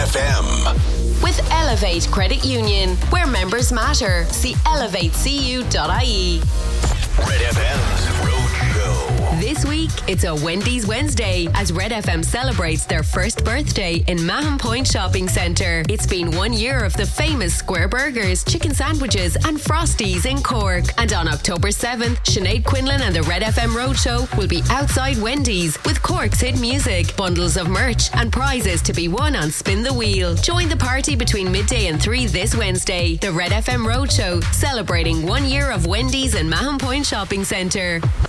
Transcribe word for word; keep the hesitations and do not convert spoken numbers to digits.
F M. With Elevate Credit Union, where members matter. See elevate c u dot i e. Red F M's Roadshow. This week, it's a Wendy's Wednesday as Red F M celebrates their first birthday in Mahon Point Shopping Centre. It's been one year of the famous square burgers, chicken sandwiches and frosties in Cork. And on October seventh, Sinead Quinlan and the Red F M Roadshow will be outside Wendy's with Cork's hit music, bundles of merch and prizes to be won on Spin the Wheel. Join the party between midday and three this Wednesday. The Red F M Roadshow, celebrating one year of Wendy's in Mahon Point Shopping Centre.